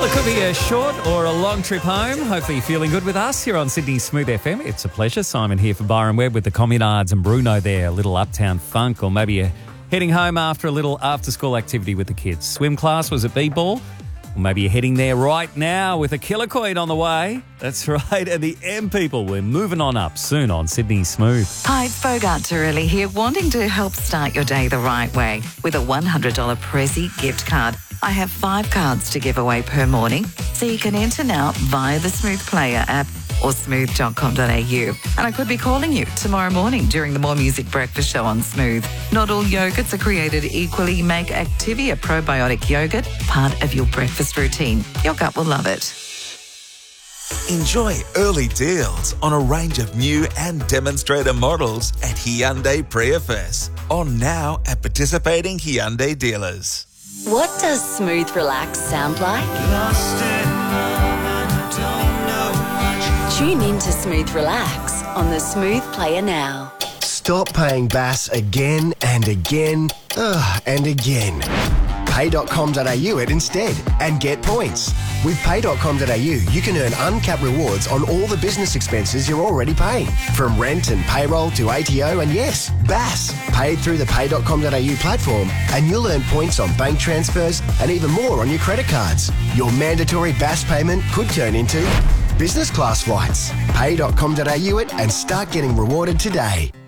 It could be a short or a long trip home. Hopefully you're feeling good with us here on Sydney Smooth FM. It's a pleasure. Simon here for Byron Webb with the Communards and Bruno there. A little uptown funk, or maybe you're heading home after a little after-school activity with the kids. Swim class was at B-Ball. Or maybe you're heading there right now with a killer queen on the way. That's right. And the M people, we're moving on up soon on Sydney Smooth. Hi, it's Bogart Turelli here, wanting to help start your day the right way with a $100 Prezi gift card. I have 5 cards to give away per morning, so you can enter now via the Smooth Player app or smooth.com.au. And I could be calling you tomorrow morning during the More Music Breakfast Show on Smooth. Not all yogurts are created equally. Make Activia probiotic yogurt part of your breakfast routine. Your gut will love it. Enjoy early deals on a range of new and demonstrator models at Hyundai Prius. On now at participating Hyundai dealers. What does Smooth Relax sound like? Tune in to Smooth Relax on the Smooth Player now. Stop paying Bass again and again and again. Pay.com.au it instead and get points. With Pay.com.au, you can earn uncapped rewards on all the business expenses you're already paying. From rent and payroll to ATO and yes, Bass. Paid through the Pay.com.au platform and you'll earn points on bank transfers and even more on your credit cards. Your mandatory Bass payment could turn into business class flights. Pay.com.au it and start getting rewarded today.